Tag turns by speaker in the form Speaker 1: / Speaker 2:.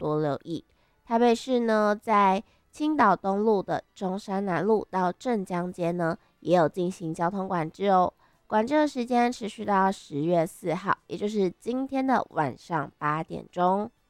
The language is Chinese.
Speaker 1: 多留意。台北市呢，在青岛东路的中山南路到镇江街呢，也有进行交通管制哦。管制的时间持续到10月4号，也就是今天的晚上8点钟。